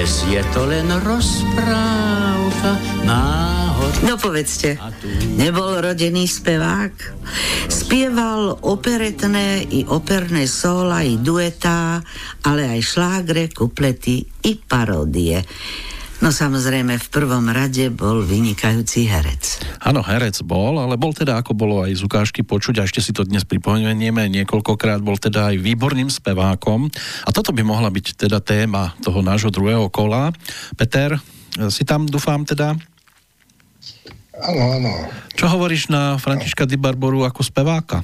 dnes je to len rozprávka náhod. No povedzte, nebol rodený spevák? Spieval operetné i operné sóla, i duetá, ale aj šlágre, kuplety i paródie. No samozrejme, v prvom rade bol vynikajúci herec. Áno, herec bol, ale bol teda, ako bolo aj z ukážky počuť, a ešte si to dnes pripomenieme niekoľkokrát, bol teda aj výborným spevákom. A toto by mohla byť teda téma toho nášho druhého kola. Peter, si tam, dúfam teda? Áno, áno. Čo hovoríš na Františka Di Barboru ako speváka?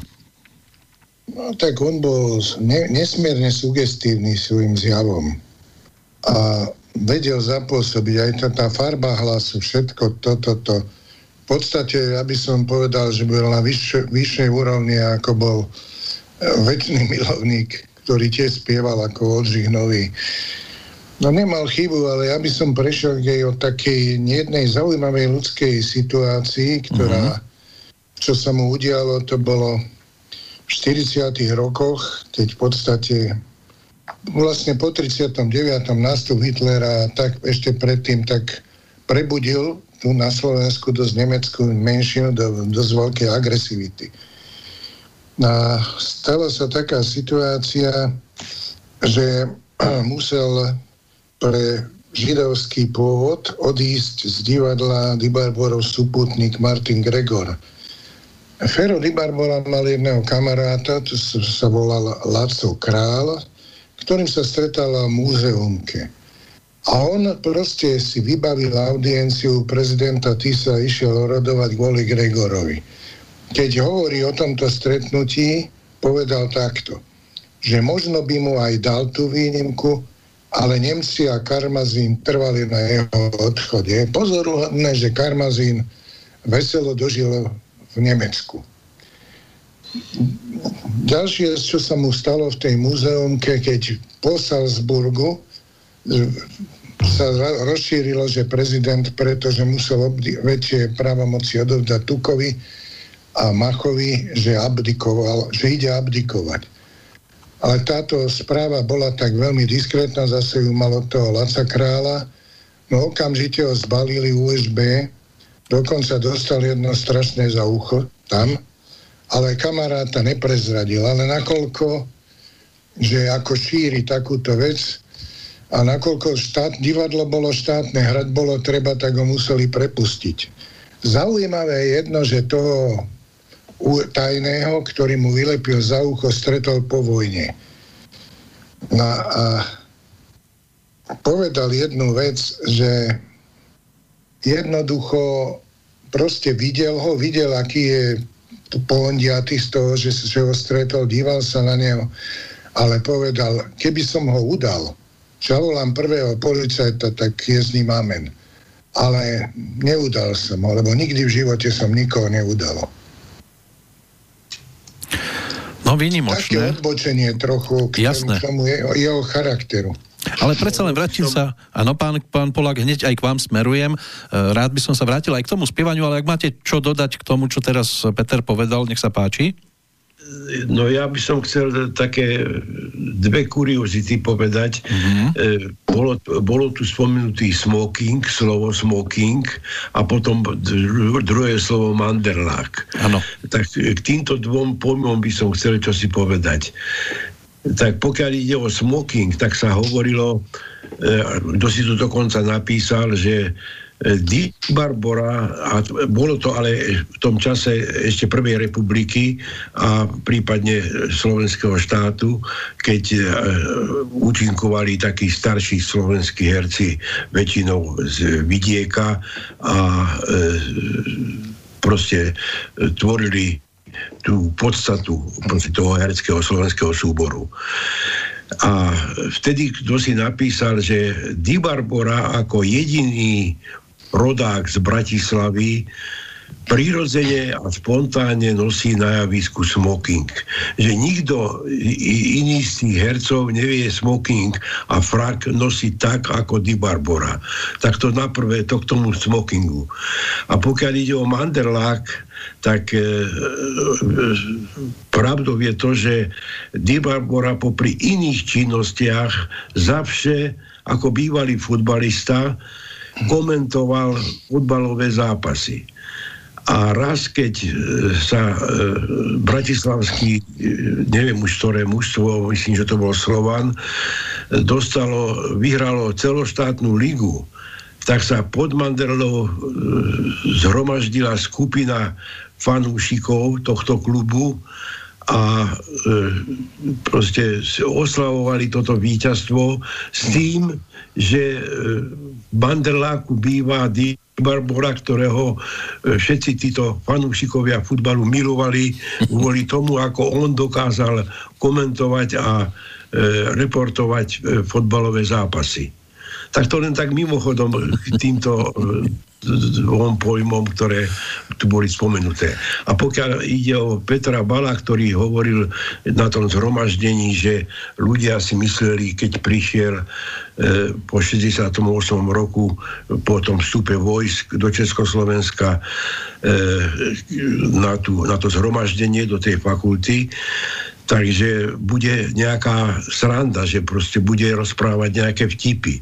No tak on bol nesmierne sugestívny svojím zjavom. A vedel zapôsobiť aj tá farba hlasu, všetko toto. V podstate, aby som povedal, že bol na vyššej úrovni, ako bol večný milovník, ktorý tiež spieval ako Oldřich Nový. No nemal chybu, ale ja by som prešiel k o takej jednej zaujímavej ľudskej situácii, ktorá, čo sa mu udialo, to bolo v 40. rokoch, keď v podstate vlastne po 39. nástup Hitlera, tak ešte predtým tak prebudil tu na Slovensku dosť nemeckú menšinu do dosť veľkej agresivity. A stala sa taká situácia, že musel pre židovský pôvod odísť z divadla Di Barborov súputník Martin Gregor. Fero Di Barbora mal jedného kamaráta, to sa volal Laco Král, ktorým sa stretala v múzeumke. A on proste si vybavil audienciu prezidenta Tisa, išiel orodovať kvôli Gregorovi. Keď hovorí o tomto stretnutí, povedal takto, že možno by mu aj dal tú výnimku, ale Nemci a Karmazín trvali na jeho odchode. Pozoruhodné, že Karmazín veselo dožil v Nemecku. Ďalšie, čo sa mu stalo v tej múzeumke, keď po Salzburgu sa rozšírilo, že prezident, pretože musel väčšie právomoci odovzdať Tukovi a Machovi, že abdikoval, že ide abdikovať. Ale táto správa bola tak veľmi diskrétna, zase ju malo toho Laca Krála, no okamžite ho zbalili USB, dokonca dostal jedno strašné za ucho tam, ale kamaráta neprezradil. Ale nakoľko, že ako šíri takúto vec a nakoľko divadlo bolo štátne, hrať bolo treba, tak ho museli prepustiť. Zaujímavé je jedno, že toho tajného, ktorý mu vylepil za ucho, stretol po vojne. No a povedal jednu vec, že jednoducho proste videl, aký je pohondiaty z toho, že ho stretol, díval sa na neho, ale povedal, keby som ho udal, zavolám prvého policajta, tak je s ním amen. Ale neudal som ho, lebo nikdy v živote som nikoho neudal. No výnimočné. Také odbočenie trochu k tomu jeho charakteru. Ale predsa len vrátim sa, áno, pán Polák, hneď aj k vám smerujem. Rád by som sa vrátil aj k tomu spievaniu, ale ak máte čo dodať k tomu, čo teraz Peter povedal, nech sa páči. No ja by som chcel také dve kuriozity povedať. Bolo tu spomenutý smoking, slovo smoking a potom druhé slovo manderlák. Áno. Tak k týmto dvom pojmom by som chcel čosi povedať. Tak pokiaľ ide o smoking, tak sa hovorilo, kto si to dokonca napísal, že Di Barbora, a bolo to ale v tom čase ešte prvej republiky a prípadne slovenského štátu, keď účinkovali takí starší slovenskí herci väčšinou z vidieka a proste tvorili tú podstatu toho hereckého slovenského súboru. A vtedy kto si napísal, že Di Barbora ako jediný rodák z Bratislavy prirodzene a spontánne nosí na javisku smoking. Že nikto iný z tých hercov nevie smoking a frak nosiť tak ako Di Barbora. Tak to naprvé to k tomu smokingu. A pokiaľ ide o manderlák, tak pravdou je to, že Di Barbora popri iných činnostiach zavše ako bývalý futbalista komentoval futbalové zápasy. A raz, keď sa bratislavský, neviem už ktoré mužstvo, myslím, že to bol Slovan, vyhralo celoštátnu ligu, tak sa pod Manderlou zhromaždila skupina fanúšikov tohto klubu a proste oslavovali toto víťazstvo s tým, že Banderláku býva Barbora, ktorého všetci títo fanúšikovia futbalu milovali kvôli tomu, ako on dokázal komentovať a reportovať futbalové zápasy. Tak to len tak mimochodom k týmto dvom pojmom, ktoré tu boli spomenuté. A pokiaľ ide o Petra Bala, ktorý hovoril na tom zhromaždení, že ľudia si mysleli, keď prišiel po 68. roku po tom vstupe vojsk do Československa na to zhromaždenie do tej fakulty, takže bude nejaká sranda, že proste bude rozprávať nejaké vtipy.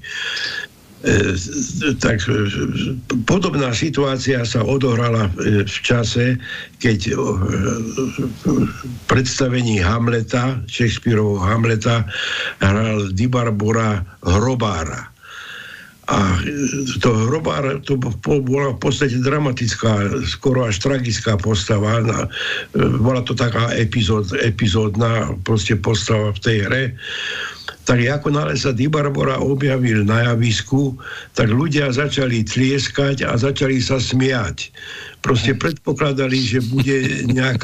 Tak podobná situácia sa odohrala v čase, keď v predstavení Hamleta, Shakespearovho Hamleta, hral Di Barbora Hrobára. A to Hrobár, to bola v podstate dramatická, skoro až tragická postava. Bola to taká epizódna proste postava v tej hre. Tak ako nále sa Di Barbora objavil na javisku, tak ľudia začali tlieskať a začali sa smiať. Proste predpokladali, že bude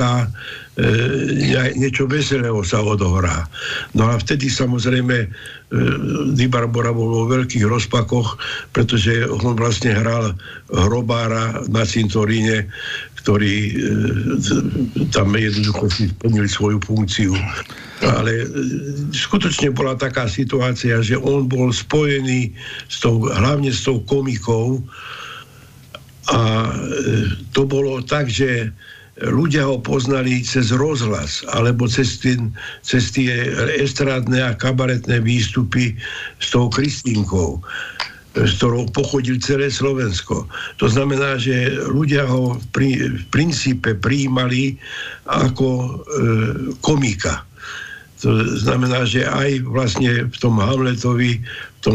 niečo veselého sa odohrá. No a vtedy samozrejme Di Barbora bol vo veľkých rozpakoch, pretože on vlastne hral Hrobára na cintoríne, ktorý tam jednoducho si splnil svoju funkciu. Ale skutočne bola taká situácia, že on bol spojený hlavne s tou komikou a to bolo tak, že ľudia ho poznali cez rozhlas alebo cez tie estrádne a kabaretné výstupy s tou Kristínkou, z ktorou pochodil celé Slovensko. To znamená, že ľudia ho v princípe prijímali ako komika. To znamená, že aj vlastne v tom Hamletovi,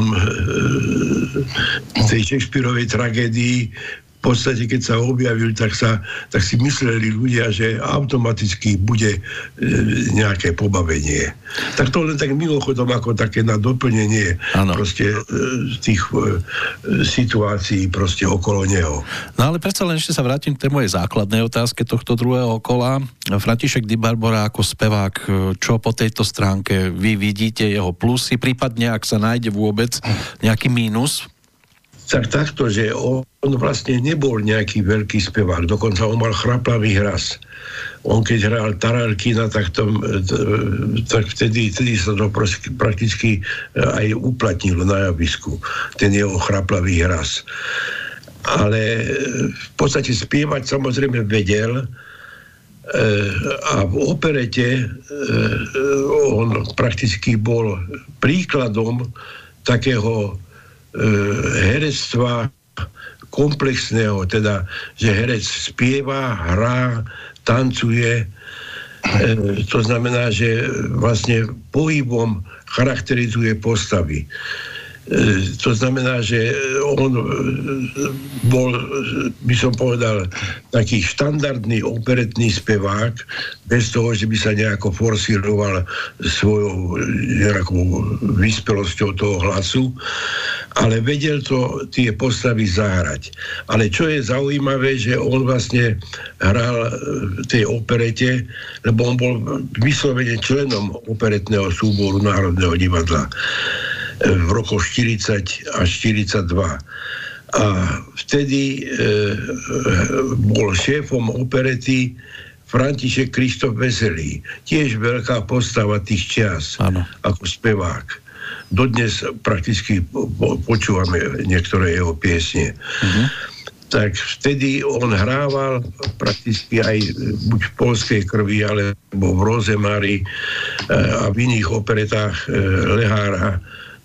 v tej Shakespearovej tragédii, v podstate, keď sa objavil, tak si mysleli ľudia, že automaticky bude nejaké pobavenie. Tak to len tak mimochodom ako také na doplnenie proste tých situácií proste okolo neho. No ale predsa len ešte sa vrátim k tej mojej základnej otázke tohto druhého kola. František Di Barbora ako spevák, čo po tejto stránke vy vidíte jeho plusy, prípadne ak sa nájde vôbec nejaký mínus? Tak takto, že on vlastne nebol nejaký veľký spevák, dokonca on mal chraplavý hlas. On keď hral Taralkina, tak vtedy sa to prakticky aj uplatnilo na javisku, ten jeho chraplavý hlas. Ale v podstate spievať samozrejme vedel a v operete on prakticky bol príkladom takého herectva komplexného, teda, že herec spieva, hrá, tancuje. To znamená, že vlastne pohybom charakterizuje postavy. To znamená, že on bol, by som povedal, taký štandardný operetný spevák, bez toho, že by sa nejako forsíroval svojou nejakou vyspelosťou toho hlasu, ale vedel tie postavy zahrať. Ale čo je zaujímavé, že on vlastne hral v tej operete, lebo on bol vyslovene členom operetného súboru Národného divadla v rokoch 40 až 42. A vtedy bol šéfom operety František Krištof Veselý. Tiež veľká postava tých čias ako spevák. Dodnes prakticky počúvame niektoré jeho piesne. Tak vtedy on hrával prakticky aj buď v Poľskej krvi, alebo v Rozemári a v iných operetách Lehára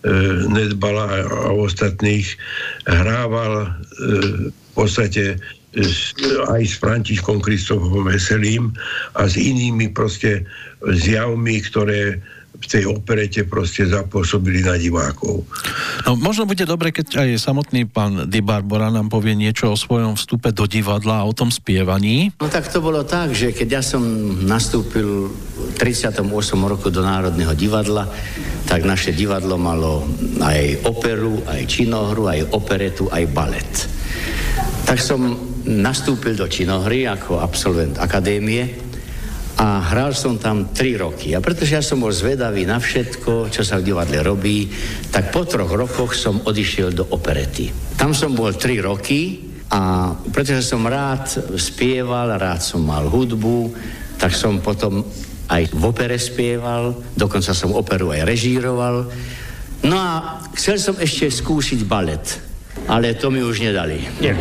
Nedbala a ostatných, hrával v podstate aj s Františkom Kristofom Veselým a s inými proste zjavmi, ktoré v tej operete proste zapôsobili na divákov. No, možno bude dobre, keď aj samotný pán Di Barbora nám povie niečo o svojom vstupe do divadla a o tom spievaní. No tak to bolo tak, že keď ja som nastúpil v 38. roku do Národného divadla, tak naše divadlo malo aj operu, aj činohru, aj operetu, aj balet. Tak som nastúpil do činohry ako absolvent akadémie a hral som tam 3 roky. A pretože ja som bol zvedavý na všetko, čo sa v divadle robí, tak po 3 rokoch som odišiel do operety. Tam som bol 3 roky a pretože som rád spieval, rád som mal hudbu, tak som potom aj v opere spieval, dokonca som operu aj režíroval. No a chcel som ešte skúsiť balet, ale to mi už nedali. Nie.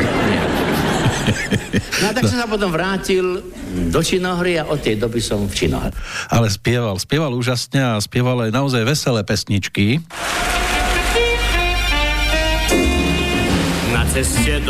No tak som sa potom vrátil do činohry a od tej doby som v činohre. Ale spieval úžasne a spieval aj naozaj veselé pesničky. Na ceste do